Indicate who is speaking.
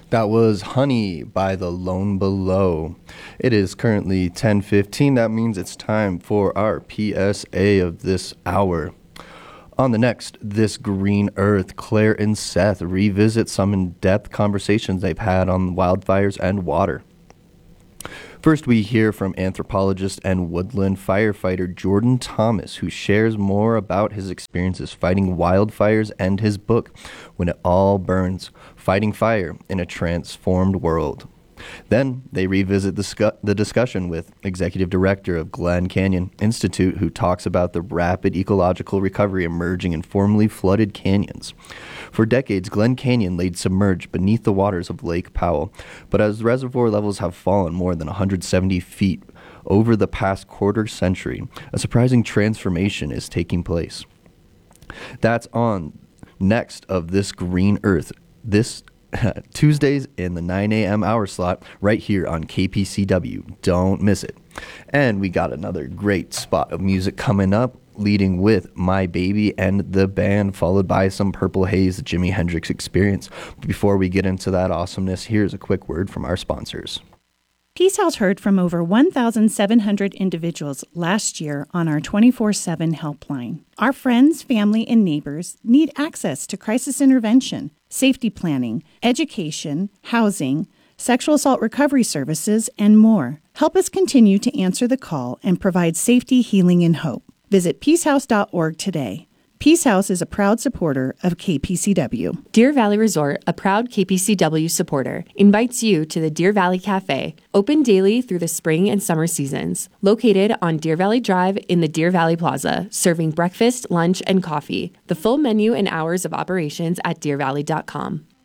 Speaker 1: That was Honey by The Lone Below. It is currently 10:15. That means it's time for our PSA of this hour. On the next This Green Earth, Claire and Seth revisit some in-depth conversations they've had on wildfires and water. First, we hear from anthropologist and woodland firefighter Jordan Thomas, who shares more about his experiences fighting wildfires and his book, When It All Burns, Fighting Fire in a Transformed World. Then they revisit the discussion with Executive Director of Glen Canyon Institute, who talks about the rapid ecological recovery emerging in formerly flooded canyons. For decades, Glen Canyon laid submerged beneath the waters of Lake Powell, but as reservoir levels have fallen more than 170 feet over the past quarter century, a surprising transformation is taking place. That's on next of This Green Earth, this Tuesdays in the 9 a.m. hour slot right here on KPCW. Don't miss it. And we got another great spot of music coming up, leading with My Baby and the Band, followed by some Purple Haze, the Jimi Hendrix Experience. Before we get into that awesomeness, here's a quick word from our sponsors.
Speaker 2: Peace House heard from over 1,700 individuals last year on our 24/7 helpline. Our friends, family, and neighbors need access to crisis intervention, safety planning, education, housing, sexual assault recovery services, and more. Help us continue to answer the call and provide safety, healing, and hope. Visit peacehouse.org today. Peace House is a proud supporter of KPCW.
Speaker 3: Deer Valley Resort, a proud KPCW supporter, invites you to the Deer Valley Cafe, open daily through the spring and summer seasons. Located on Deer Valley Drive in the Deer Valley Plaza, serving breakfast, lunch, and coffee. The full menu and hours of operations at deervalley.com.